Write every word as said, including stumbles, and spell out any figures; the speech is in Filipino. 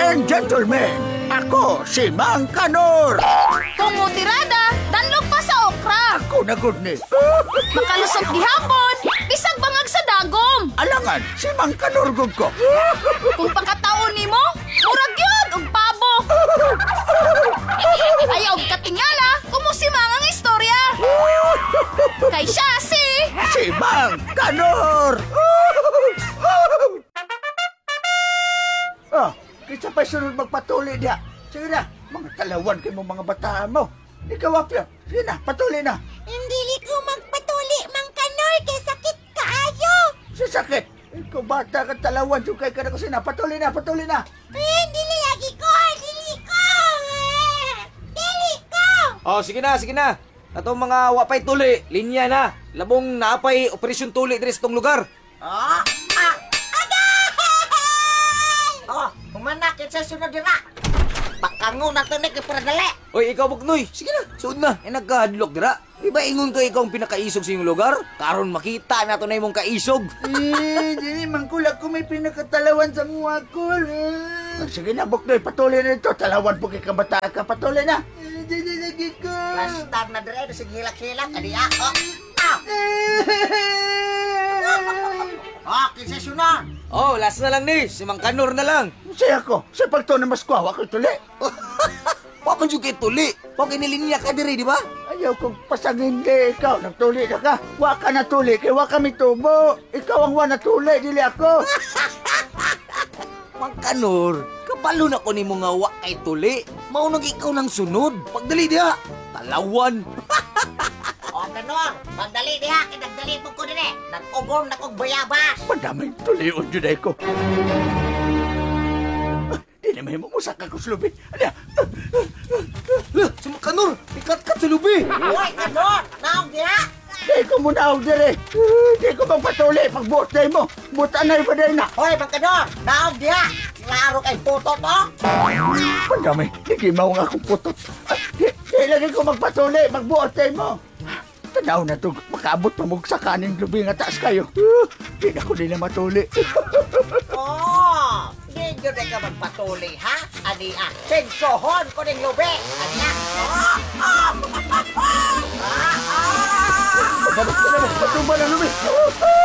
and gentlemen, ako si Mang Kanor. Tumutirada, danlog pa sa okra. Ako na good ni. Makalusot gihapon, bisag bangag sa dagom. Alangan, si Mang Kanor gud ko. Kung pagkataon nimo, murag yun og pabo. Ayaw og katingala, kumusimang ang istorya. Kay siya si... Si Mang Kanor. Oh, kita pa sunod magpatuloy diya. Sige na, mga talawan kayo mo mga bataan mo. Ikaw, Apyo. Sige na, patuloy na. Hindi ko magpatuli, Mang Kanor, kay sakit kaayo. Si sakit. Ikaw bata ka talawan, sukay ka na kasi na. Patuloy na, patuloy na. Eh, dili lagi ko, dili ko. Eh, Dili ko. Oh, sige na, sige na. Atong mga wapay tuli, linya na. Labong naapay operasyon tuli diri sa tong lugar. Oh, ah, agay! Oh, humanakit sa sunod dira. Pakango na to ni kay para dali. Oy, ikaw Buknoy, sige na, suod na. Eh, nagkahadlok dira. Di ba ingon ka ikaw ang pinakaisog sa iyong lugar? Karon makita na to na imong kaisog. Eh, di man kulak ko may pinakatalawan sa mga kul. Eh. Sige na, Buknoy, patuloy na ito. Talawan po kay kabataan ka, patuloy na. Eh, di di lagi ko. Basta na dire, sige hilak-hilak, adi ako. Ah! Oh, kinsa sunod? Oh, last na lang ni, si Mang Kanor na lang. Siya ako, sa pagto na mas kuha, ako tuli. Papan yung kay tuli. Pag inilinya ka diri, di ba? Ayaw kong pasangin di ikaw. Nagtuli na ka. Wa ka na tuli, kaya wa kami tubo. Ikaw ang wa na tuli, dili ako. Mang Kanor, kabalo na ko ni mo nga wa kay tuli. Maunag ikaw ng sunod. Pagdali diha, talawan. Oh, Kanor, magdali diha, kay nagdali po ko dire. Nag-ugom na kong bayabas. Madaming tulion dyan ako. Ah, di naman mo musak ako slubi. Ano? Lah, si Mang Kanor, ikat-kat sa lubi. Uy, Kanor, naog diha. Di ko muna ako dire. Ah, Di ko magpatuli. Pagbuot na mo. Buta na iba na. Hoy, Mang Kanor, naog diha. Klaro kay puto to. Madami. Hindi mo nga akong putot. Ah, Di, di lagi ko magpatuli. Magbuot na mo. Tanaw na to. Makaabot pa mo sa kaning lubi nga taas kayo. Ah, Di na ko nila matuli. Oh, di yun ka magpatuloy, ha? Adi ah, sensohon ko ng lubi. Adi ah. Oh, oh. Ah, ah. Pagkabot ka naman. Patumba na lubi.